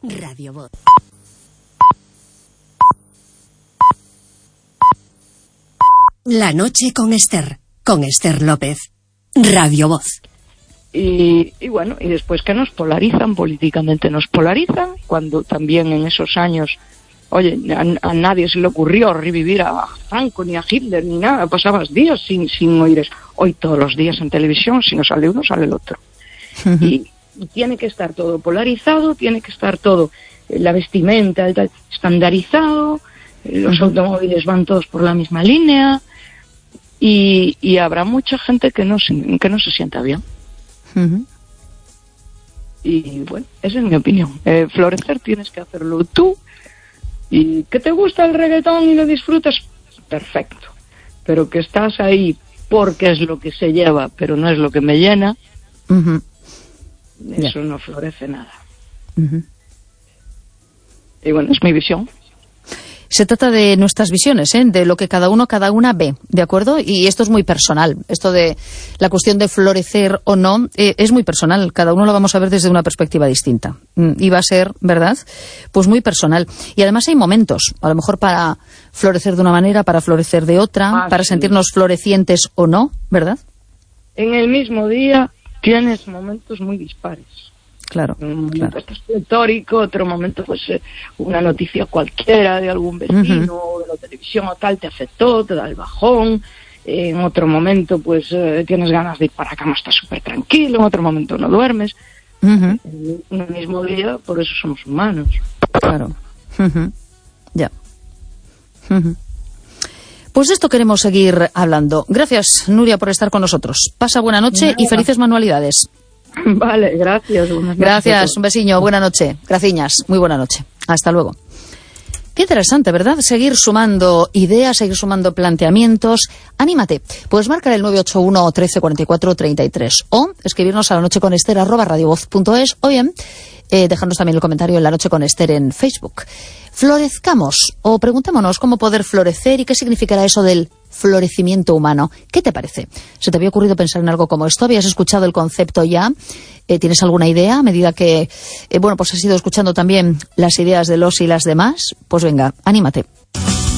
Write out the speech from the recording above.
Radio Voz. La noche con Esther López. Radio Voz. Y bueno, y después que nos polarizan políticamente, nos polarizan cuando también en esos años, oye, a nadie se le ocurrió revivir a Franco ni a Hitler ni nada, pasabas días sin oír eso. Hoy todos los días en televisión, si no sale uno, sale el otro. Y tiene que estar todo polarizado, tiene que estar todo, la vestimenta estandarizado, los automóviles van todos por la misma línea, y habrá mucha gente que no se sienta bien. Y bueno, esa es mi opinión. Florecer tienes que hacerlo tú, y que te gusta el reggaetón y lo disfrutas, perfecto, pero que estás ahí porque es lo que se lleva pero no es lo que me llena, eso no florece nada. Y bueno, es mi visión. Se trata de nuestras visiones, de lo que cada una ve, ¿de acuerdo? Y esto es muy personal. Esto de la cuestión de florecer o no es muy personal. Cada uno lo vamos a ver desde una perspectiva distinta. Y va a ser, ¿verdad?, pues muy personal. Y además hay momentos, a lo mejor para florecer de una manera, para florecer de otra, para sentirnos florecientes o no, ¿verdad? En el mismo día tienes momentos muy dispares. Claro, un momento estás pletórico, otro momento pues una noticia cualquiera de algún vecino o de la televisión o tal te afectó, te da el bajón. En otro momento pues tienes ganas de ir para la cama, estás súper tranquilo, en otro momento no duermes. En el mismo día, por eso somos humanos. Claro. Ya. Pues de esto queremos seguir hablando. Gracias, Nuria, por estar con nosotros. Pasa buena noche y felices manualidades. Vale, gracias. Gracias, un besiño, buena noche. Graciñas, muy buena noche. Hasta luego. Qué interesante, ¿verdad? Seguir sumando ideas, seguir sumando planteamientos. Anímate. Puedes marcar el 981 13 44 33 o escribirnos a lanocheconester@radiovoz.es o bien dejarnos también el comentario en La Noche con Esther en Facebook. Florezcamos o preguntémonos cómo poder florecer y qué significará eso del florecimiento humano. ¿Qué te parece? ¿Se te había ocurrido pensar en algo como esto? ¿Habías escuchado el concepto ya? ¿Tienes alguna idea a medida que, pues has ido escuchando también las ideas de los y las demás? Pues venga, anímate.